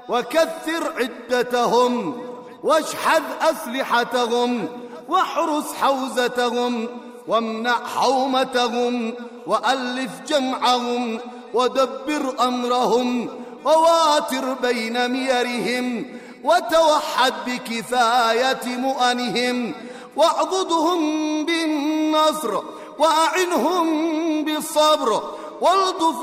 وكثر عدتهم واشحذ أسلحتهم واحرس حوزتهم وامنع حومتهم وألف جمعهم ودبر أمرهم وواتر بين ميرهم وتوحد بكفاية مؤنهم واعضدهم بالنصر وأعنهم بالصبر والطف